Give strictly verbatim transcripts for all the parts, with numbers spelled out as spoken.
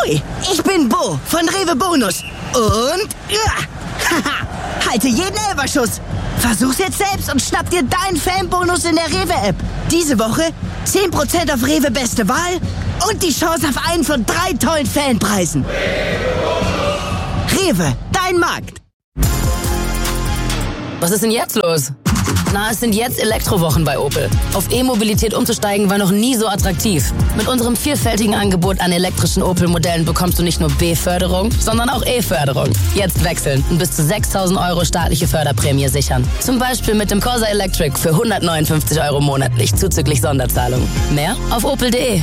Ahoi, ich bin Bo von Rewe Bonus. Und ja, haha, halte jeden Elferschuss. Versuch's jetzt selbst und schnapp dir deinen Fanbonus in der Rewe-App. Diese Woche zehn Prozent auf Rewe Beste Wahl und die Chance auf einen von drei tollen Fanpreisen. Rewe, dein Markt. Was ist denn jetzt los? Na, es sind jetzt Elektrowochen bei Opel. Auf E-Mobilität umzusteigen war noch nie so attraktiv. Mit unserem vielfältigen Angebot an elektrischen Opel-Modellen bekommst du nicht nur B-Förderung, sondern auch E-Förderung. Jetzt wechseln und bis zu sechstausend Euro staatliche Förderprämie sichern. Zum Beispiel mit dem Corsa Electric für hundertneunundfünfzig Euro monatlich zuzüglich Sonderzahlung. Mehr auf opel punkt de.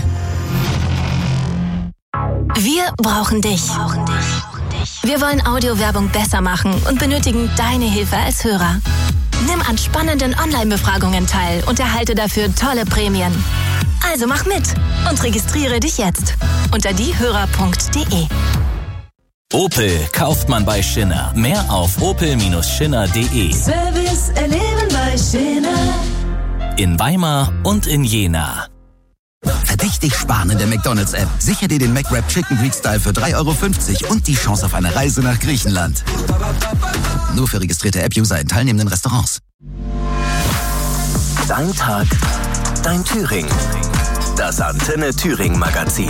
Wir brauchen dich. Wir wollen Audiowerbung besser machen und benötigen deine Hilfe als Hörer. Nimm an spannenden Online-Befragungen teil und erhalte dafür tolle Prämien. Also mach mit und registriere dich jetzt unter diehörer punkt de. Opel kauft man bei Schindler. Mehr auf opel Bindestrich schindler punkt de. Service erleben bei Schindler. In Weimar und in Jena. Verdächtig sparen in der McDonald's-App. Sicher dir den McWrap Chicken Greek Style für drei Euro fünfzig und die Chance auf eine Reise nach Griechenland. Nur für registrierte App-User in teilnehmenden Restaurants. Dein Tag, dein Thüringen. Das Antenne Thüringen Magazin.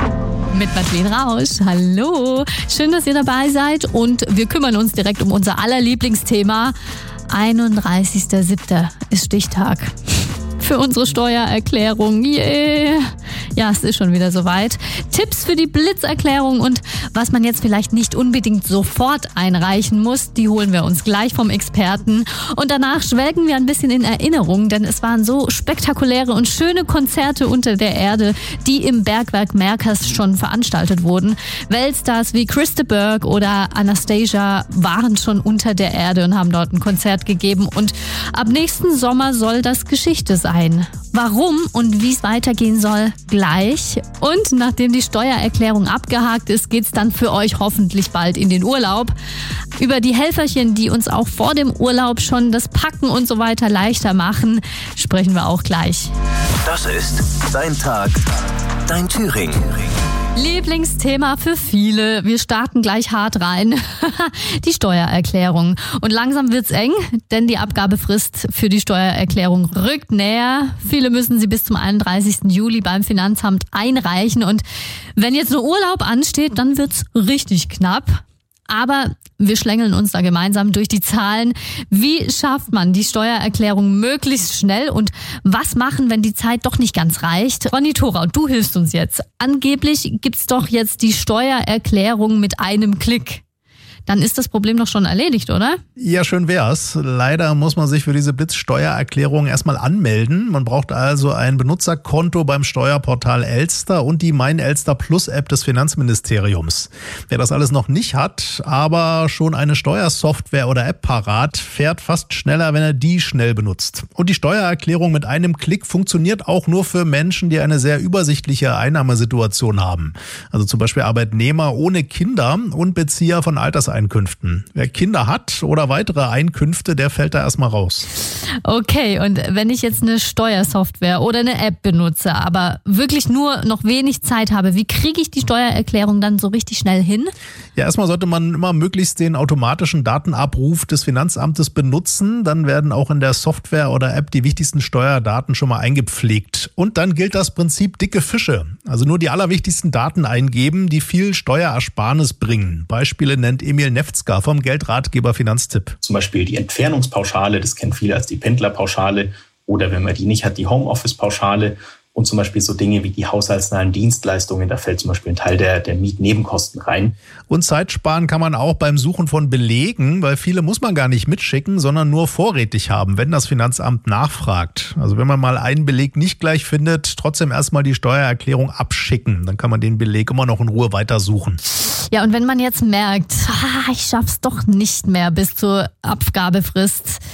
Mit Madeleine Rausch. Hallo. Schön, dass ihr dabei seid und wir kümmern uns direkt um unser aller Lieblingsthema. einunddreißigster siebter ist Stichtag. Für unsere Steuererklärung. Yeah. Ja, es ist schon wieder soweit. Tipps für die Blitzerklärung und was man jetzt vielleicht nicht unbedingt sofort einreichen muss, die holen wir uns gleich vom Experten. Und danach schwelgen wir ein bisschen in Erinnerung, denn es waren so spektakuläre und schöne Konzerte unter der Erde, die im Bergwerk Merkers schon veranstaltet wurden. Weltstars wie Chris de Burgh oder Anastasia waren schon unter der Erde und haben dort ein Konzert gegeben. Und ab nächsten Sommer soll das Geschichte sein. Warum und wie es weitergehen soll, gleich. Und nachdem die Steuererklärung abgehakt ist, geht's dann für euch hoffentlich bald in den Urlaub. Über die Helferchen, die uns auch vor dem Urlaub schon das Packen und so weiter leichter machen, sprechen wir auch gleich. Das ist dein Tag, dein Thüringen. Lieblingsthema für viele. Wir starten gleich hart rein. Die Steuererklärung. Und langsam wird's eng, denn die Abgabefrist für die Steuererklärung rückt näher. Viele müssen sie bis zum einunddreißigsten Juli beim Finanzamt einreichen. Und wenn jetzt nur Urlaub ansteht, dann wird's richtig knapp. Aber wir schlängeln uns da gemeinsam durch die Zahlen. Wie schafft man die Steuererklärung möglichst schnell und was machen, wenn die Zeit doch nicht ganz reicht? Ronny Thorau, du hilfst uns jetzt. Angeblich gibt's doch jetzt die Steuererklärung mit einem Klick. Dann ist das Problem doch schon erledigt, oder? Ja, schön wär's. Leider muss man sich für diese Blitzsteuererklärung erstmal anmelden. Man braucht also ein Benutzerkonto beim Steuerportal Elster und die Mein Elster Plus App des Finanzministeriums. Wer das alles noch nicht hat, aber schon eine Steuersoftware oder App parat, fährt fast schneller, wenn er die schnell benutzt. Und die Steuererklärung mit einem Klick funktioniert auch nur für Menschen, die eine sehr übersichtliche Einnahmesituation haben. Also zum Beispiel Arbeitnehmer ohne Kinder und Bezieher von Alterseinkünften. Einkünften. Wer Kinder hat oder weitere Einkünfte, der fällt da erstmal raus. Okay, und wenn ich jetzt eine Steuersoftware oder eine App benutze, aber wirklich nur noch wenig Zeit habe, wie kriege ich die Steuererklärung dann so richtig schnell hin? Ja, erstmal sollte man immer möglichst den automatischen Datenabruf des Finanzamtes benutzen. Dann werden auch in der Software oder App die wichtigsten Steuerdaten schon mal eingepflegt. Und dann gilt das Prinzip dicke Fische. Also nur die allerwichtigsten Daten eingeben, die viel Steuerersparnis bringen. Beispiele nennt Emil Nefzger vom Geldratgeber Finanztipp. Zum Beispiel die Entfernungspauschale, das kennen viele als die Pendlerpauschale. Oder wenn man die nicht hat, die Homeoffice-Pauschale. Und zum Beispiel so Dinge wie die haushaltsnahen Dienstleistungen, da fällt zum Beispiel ein Teil der, der Mietnebenkosten rein. Und Zeit sparen kann man auch beim Suchen von Belegen, weil viele muss man gar nicht mitschicken, sondern nur vorrätig haben, wenn das Finanzamt nachfragt. Also wenn man mal einen Beleg nicht gleich findet, trotzdem erstmal die Steuererklärung abschicken. Dann kann man den Beleg immer noch in Ruhe weitersuchen. Ja, und wenn man jetzt merkt, ah, ich schaff's doch nicht mehr bis zur Abgabefrist,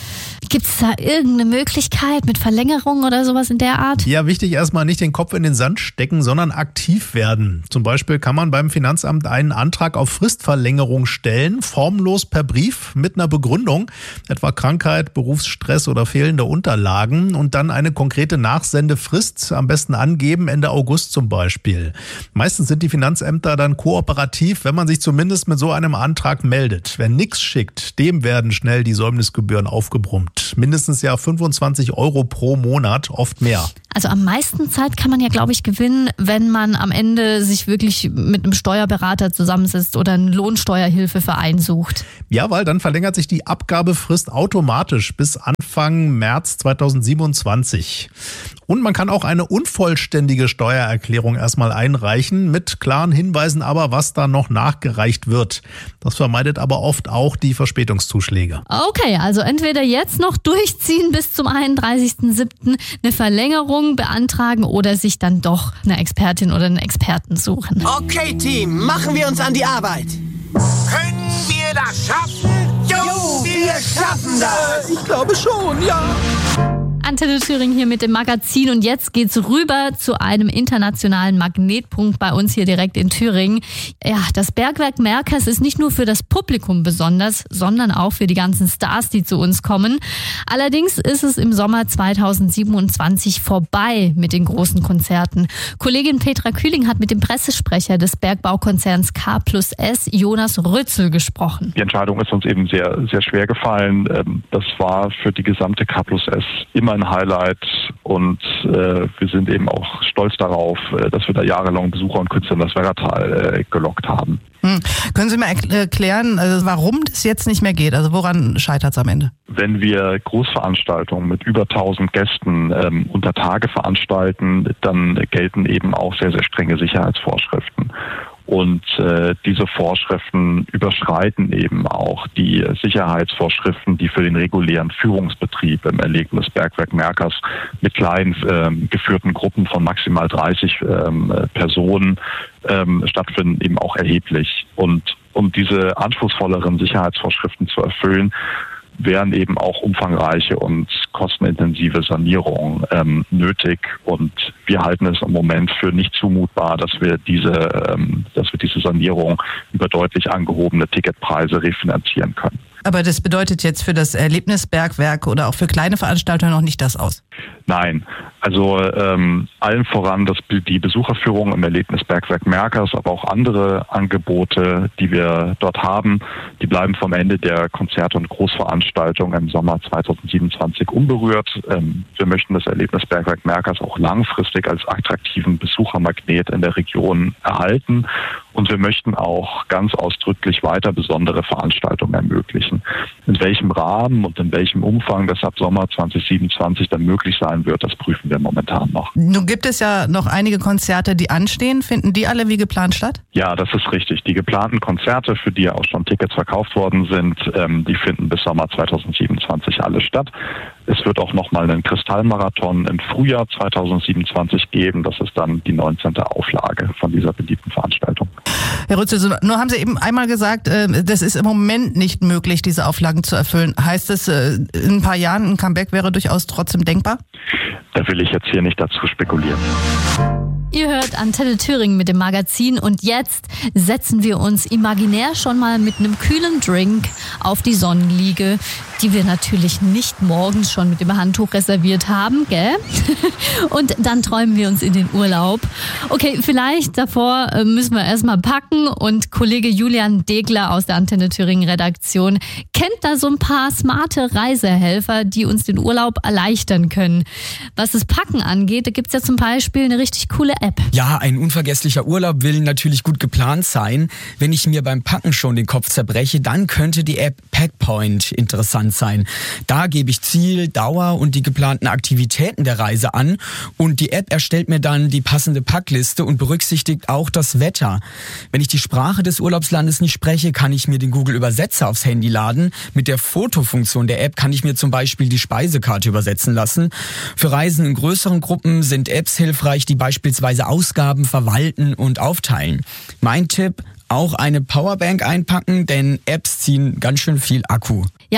Gibt es da irgendeine Möglichkeit mit Verlängerung oder sowas in der Art? Ja, wichtig erstmal nicht den Kopf in den Sand stecken, sondern aktiv werden. Zum Beispiel kann man beim Finanzamt einen Antrag auf Fristverlängerung stellen, formlos per Brief mit einer Begründung, etwa Krankheit, Berufsstress oder fehlende Unterlagen und dann eine konkrete Nachsendefrist, am besten angeben, Ende August zum Beispiel. Meistens sind die Finanzämter dann kooperativ, wenn man sich zumindest mit so einem Antrag meldet. Wer nichts schickt, dem werden schnell die Säumnisgebühren aufgebrummt. Mindestens ja fünfundzwanzig Euro pro Monat, oft mehr. Also am meisten Zeit kann man ja, glaube ich, gewinnen, wenn man am Ende sich wirklich mit einem Steuerberater zusammensetzt oder einen Lohnsteuerhilfeverein sucht. Ja, weil dann verlängert sich die Abgabefrist automatisch bis Anfang März zweitausendsiebenundzwanzig. Und man kann auch eine unvollständige Steuererklärung erstmal einreichen, mit klaren Hinweisen aber, was da noch nachgereicht wird. Das vermeidet aber oft auch die Verspätungszuschläge. Okay, also entweder jetzt noch durchziehen bis zum einunddreißigsten siebten eine Verlängerung beantragen oder sich dann doch eine Expertin oder einen Experten suchen. Okay, Team, machen wir uns an die Arbeit. Können wir das schaffen? Jo, wir schaffen das! Ich glaube schon, ja. Antenne Thüringen hier mit dem Magazin und jetzt geht's rüber zu einem internationalen Magnetpunkt bei uns hier direkt in Thüringen. Ja, das Bergwerk Merkers ist nicht nur für das Publikum besonders, sondern auch für die ganzen Stars, die zu uns kommen. Allerdings ist es im Sommer zweitausendsiebenundzwanzig vorbei mit den großen Konzerten. Kollegin Petra Kühling hat mit dem Pressesprecher des Bergbaukonzerns K plus S, Jonas Rützel, gesprochen. Die Entscheidung ist uns eben sehr, sehr schwer gefallen. Das war für die gesamte K plus S immer ein Highlight und äh, wir sind eben auch stolz darauf, äh, dass wir da jahrelang Besucher und Künstler in das Werratal äh, gelockt haben. Hm. Können Sie mal erklären, also warum das jetzt nicht mehr geht? Also woran scheitert es am Ende? Wenn wir Großveranstaltungen mit über tausend Gästen ähm, unter Tage veranstalten, dann gelten eben auch sehr, sehr strenge Sicherheitsvorschriften. Und äh, diese Vorschriften überschreiten eben auch die Sicherheitsvorschriften, die für den regulären Führungsbetrieb im Erlebnisbergwerk Merkers mit kleinen ähm, geführten Gruppen von maximal dreißig ähm, Personen ähm, stattfinden, eben auch erheblich. Und um diese anspruchsvolleren Sicherheitsvorschriften zu erfüllen, wären eben auch umfangreiche und kostenintensive Sanierungen ähm, nötig. Und wir halten es im Moment für nicht zumutbar, dass wir diese, ähm, dass wir diese Sanierung über deutlich angehobene Ticketpreise refinanzieren können. Aber das bedeutet jetzt für das Erlebnisbergwerk oder auch für kleine Veranstaltungen noch nicht das aus? Nein, also ähm, allen voran das, die Besucherführung im Erlebnisbergwerk Merkers, aber auch andere Angebote, die wir dort haben, die bleiben vom Ende der Konzerte und Großveranstaltungen im Sommer zweitausendsiebenundzwanzig unberührt. Ähm, wir möchten das Erlebnisbergwerk Merkers auch langfristig als attraktiven Besuchermagnet in der Region erhalten. Und wir möchten auch ganz ausdrücklich weiter besondere Veranstaltungen ermöglichen. In welchem Rahmen und in welchem Umfang das ab Sommer zweitausendsiebenundzwanzig dann möglich sein wird, das prüfen wir momentan noch. Nun gibt es ja noch einige Konzerte, die anstehen. Finden die alle wie geplant statt? Ja, das ist richtig. Die geplanten Konzerte, für die ja auch schon Tickets verkauft worden sind, ähm, die finden bis Sommer zweitausendsiebenundzwanzig alle statt. Es wird auch nochmal einen Kristallmarathon im Frühjahr zweitausendsiebenundzwanzig geben. Das ist dann die neunzehnte Auflage von dieser beliebten Veranstaltung. Herr Rützel, nur haben Sie eben einmal gesagt, das ist im Moment nicht möglich, diese Auflagen zu erfüllen. Heißt es, in ein paar Jahren ein Comeback wäre durchaus trotzdem denkbar? Da will ich jetzt hier nicht dazu spekulieren. Ihr hört Antenne Thüringen mit dem Magazin und jetzt setzen wir uns imaginär schon mal mit einem kühlen Drink auf die Sonnenliege, die wir natürlich nicht morgens schon mit dem Handtuch reserviert haben, gell? Und dann träumen wir uns in den Urlaub. Okay, vielleicht davor müssen wir erstmal packen und Kollege Julian Degler aus der Antenne Thüringen Redaktion kennt da so ein paar smarte Reisehelfer, die uns den Urlaub erleichtern können. Was das Packen angeht, da gibt's ja zum Beispiel eine richtig coole App. Ja, ein unvergesslicher Urlaub will natürlich gut geplant sein. Wenn ich mir beim Packen schon den Kopf zerbreche, dann könnte die App Packpoint interessant sein. Da gebe ich Ziel, Dauer und die geplanten Aktivitäten der Reise an und die App erstellt mir dann die passende Packliste und berücksichtigt auch das Wetter. Wenn ich die Sprache des Urlaubslandes nicht spreche, kann ich mir den Google-Übersetzer aufs Handy laden. Mit der Fotofunktion der App kann ich mir zum Beispiel die Speisekarte übersetzen lassen. Für Reisen in größeren Gruppen sind Apps hilfreich, die beispielsweise Ausgaben verwalten und aufteilen. Mein Tipp: auch eine Powerbank einpacken, denn Apps ziehen ganz schön viel Akku. Ja, und für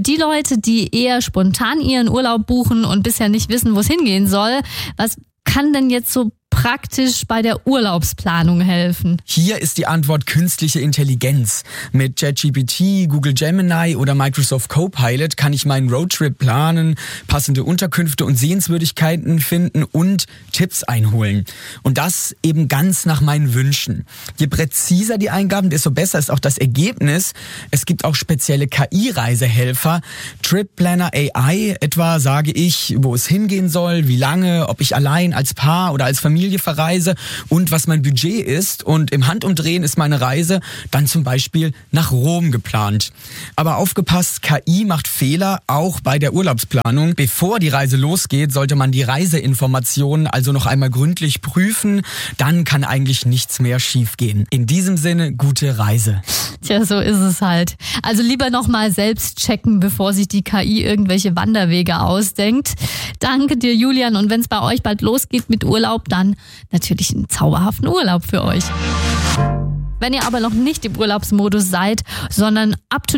die Leute, die eher spontan ihren Urlaub buchen und bisher nicht wissen, wo es hingehen soll, was kann denn jetzt so praktisch bei der Urlaubsplanung helfen? Hier ist die Antwort künstliche Intelligenz. Mit ChatGPT, Google Gemini oder Microsoft Copilot kann ich meinen Roadtrip planen, passende Unterkünfte und Sehenswürdigkeiten finden und Tipps einholen. Und das eben ganz nach meinen Wünschen. Je präziser die Eingaben, desto besser ist auch das Ergebnis. Es gibt auch spezielle K I-Reisehelfer. Trip Planner A I etwa sage ich, wo es hingehen soll, wie lange, ob ich allein, als Paar oder als Familie verreise und was mein Budget ist. Und im Handumdrehen ist meine Reise dann zum Beispiel nach Rom geplant. Aber aufgepasst, K I macht Fehler, auch bei der Urlaubsplanung. Bevor die Reise losgeht, sollte man die Reiseinformationen also noch einmal gründlich prüfen. Dann kann eigentlich nichts mehr schiefgehen. In diesem Sinne, gute Reise. Tja, so ist es halt. Also lieber noch mal selbst checken, bevor sich die K I irgendwelche Wanderwege ausdenkt. Danke dir, Julian. Und wenn es bei euch bald losgeht mit Urlaub, dann natürlich einen zauberhaften Urlaub für euch. Wenn ihr aber noch nicht im Urlaubsmodus seid, sondern up to